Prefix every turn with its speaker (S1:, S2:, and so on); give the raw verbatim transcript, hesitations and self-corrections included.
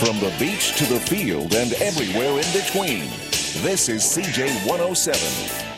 S1: From the beach to the field and everywhere in between, this is C J one oh seven.